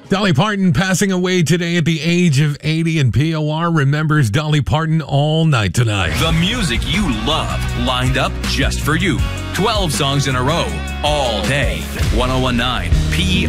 Dolly Parton passing away today at the age of 80, and POR remembers Dolly Parton all night tonight. The music you love, lined up just for you. 12 songs in a row, all day. 1019 POR.